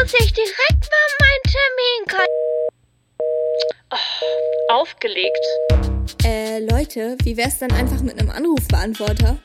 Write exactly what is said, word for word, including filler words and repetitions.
muss ich direkt mal meinen Termin kalkulieren. Oh, aufgelegt. Äh, Leute, wie wär's dann einfach mit einem Anrufbeantworter?